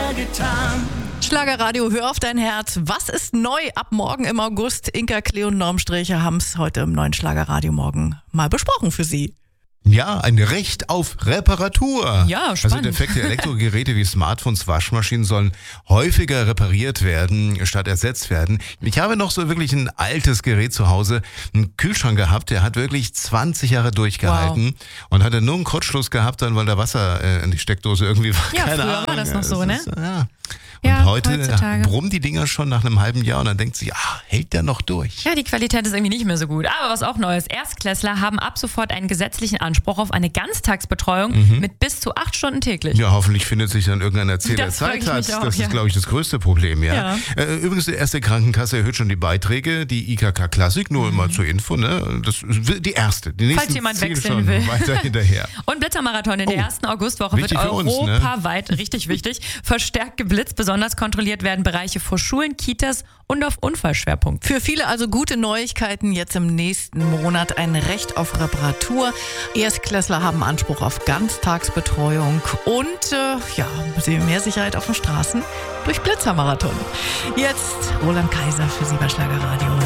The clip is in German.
getan. Schlagerradio, hör auf dein Herz. Was ist neu ab morgen im August? Inka, Cleo und Normsträcher haben es heute im neuen Schlagerradio morgen mal besprochen für Sie. Ja, ein Recht auf Reparatur. Ja, spannend. Also defekte Elektrogeräte wie Smartphones, Waschmaschinen sollen häufiger repariert werden, statt ersetzt werden. Ich habe noch so wirklich ein altes Gerät zu Hause, einen Kühlschrank gehabt, der hat wirklich 20 Jahre durchgehalten und hatte nur einen Kurzschluss gehabt, dann weil da Wasser in die Steckdose irgendwie war. Ja, Keine früher Ahnung. war das noch so, ne? Und Ja, heute heutzutage. brummen die Dinger schon nach einem halben Jahr und dann denkt sie, hält der noch durch? Ja, die Qualität ist irgendwie nicht mehr so gut. Aber was auch Neues. Erstklässler haben ab sofort einen gesetzlichen Anspruch auf eine Ganztagsbetreuung mit bis zu 8 Stunden täglich. Ja, hoffentlich findet sich dann irgendein Erzähler, der Das frag Zeit ich hat. mich auch, Das ja. ist, glaube ich, das größte Problem, ja. Ja. Übrigens, die erste Krankenkasse erhöht schon die Beiträge, die IKK Klassik, nur mal zur Info, ne? Das ist die erste. Die nächsten Falls jemand ziehen wechseln schon will. weiter hinterher. Und Blitzermarathon in der ersten Augustwoche wird wichtig für uns, ne? europaweit, richtig wichtig, verstärkt geblitzt. Besonders kontrolliert werden Bereiche vor Schulen, Kitas und auf Unfallschwerpunkt. Für viele also gute Neuigkeiten jetzt im nächsten Monat. Ein Recht auf Reparatur. Erstklässler haben Anspruch auf Ganztagsbetreuung und mehr Sicherheit auf den Straßen durch Blitzermarathon. Jetzt Roland Kaiser für Sie bei Schlagerradio.